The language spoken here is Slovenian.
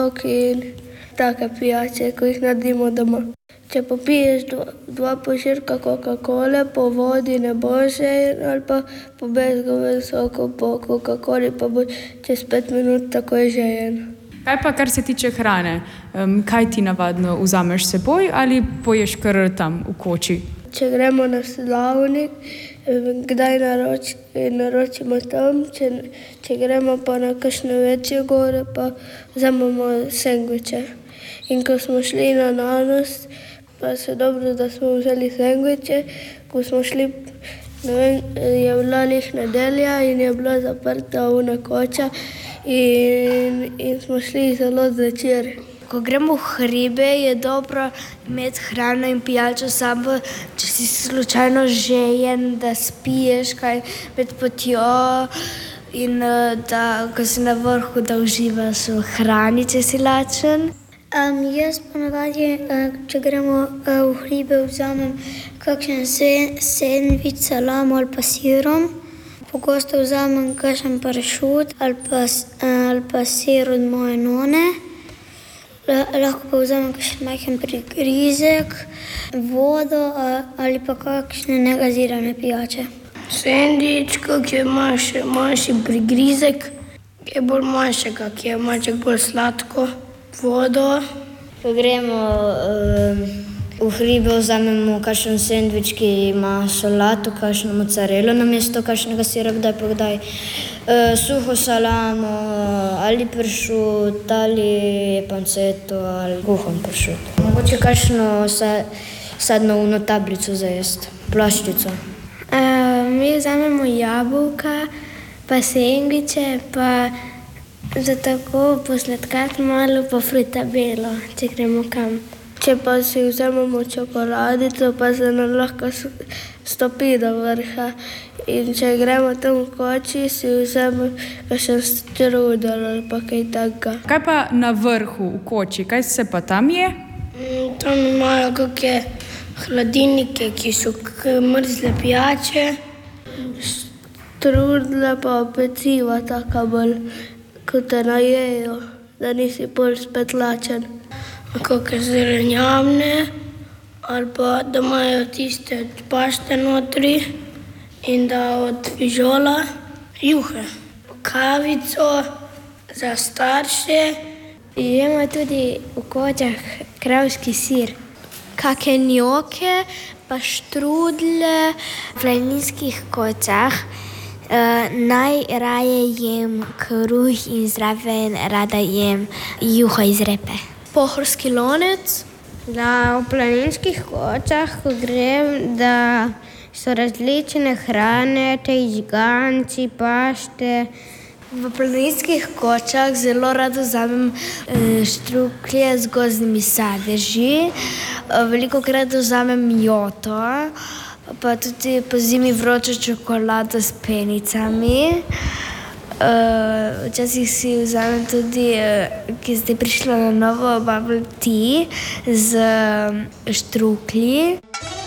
sok in take pijače, ko jih naredimo doma. Če popiješ 2 požirka Coca-Cole, po vodi ne boš žejen ali pa po bezgovem soku po Coca-Coli, pa boš čez 5 minut takoj žejen. Kaj pa, kar se tiče hrane? Kaj ti navadno vzameš s seboj ali poješ kar tam v koči? Če gremo na slavnik, kdaj naročimo tam, če gremo pa na kakšne večje gore, pa vzamemo sendviče. In ko smo šli na Nanos, pa se dobro, da smo vzeli sendviče, ko smo šli, ne vem, je bila glih nedelja in je bila zaprta ona koča in smo šli zelo zvečer. Ko gremo v hribe, je dobro imeti hrano in pijačo s sabo, če si slučajno žejen, da spiješ kaj med potjo in da, ko si na vrhu, da uživaš v hrani, če si lačen. Jaz ponavadi, če gremo v hribe, vzamem kakšen sendvič, salamo ali pa sirom. Pogosto vzamem kakšen pršut ali pa sir od moje none. Lahko pa vzamem kakšen majhen prigrizek, vodo ali pa kakšne negazirane pijače. Sendvič, kak je manjši prigrizek, je bolj manjši, kak je malček bolj sladko. Vodo. Ko gremo v hribe, vzamemo kakšen sendvič, ki ima solato, kakšno mozzarelo namesto kakšnega sira, kdaj pa kdaj. Suho salamo ali pršut ali panceto ali kuhan pršut. Mogoče kakšno sadno tablico za jesti, plaščico. Mi vzamemo jabolka, pa sendviče, pa za tako posladkati malo pa frutabelo, če gremo kam. Če pa si vzamemo čokoladico, pa se nam lahko stopi do vrha. In če gremo tam v koči, si vzamemo kakšen strudel ali pa kaj takega. Kaj pa na vrhu v koči? Kaj se pa tam je? Tam imajo kakšne hladilnike, ki so mrzle pijače, strudle pa peciva taka bolj, ko te najejo, da nisi pol spet lačen. Kakšne zelenjavne ali pa da imajo tiste od pašte notri in da od fižola juhe. Kavico za starše. Jemo tudi v kočah kravski sir. Kake njoke pa štrudle. V planinskih kočah najraje jem kruh in zraven rada jem juho iz repe. Pohorski lonec. Da v planinskih kočah, ko grem, da so različne hrane, te žganci, pašte. V planinskih kočah zelo rada vzamem štruklje z gozdnimi sadeži. Velikokrat vzamem joto, pa tudi pozimi vročo čokolado s penicami. Včasih si vzamem tudi, ki je zdaj prišla na novo, bubble tea z štruklji.